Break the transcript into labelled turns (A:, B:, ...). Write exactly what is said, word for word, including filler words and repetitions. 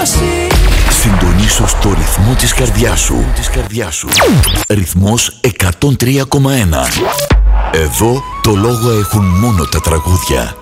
A: δώσει.
B: Συντονίσου στο ρυθμό της καρδιάς σου. Της καρδιάς σου. Ρυθμός εκατόν τρία κόμμα ένα. Εδώ το λόγο έχουν μόνο τα τραγούδια.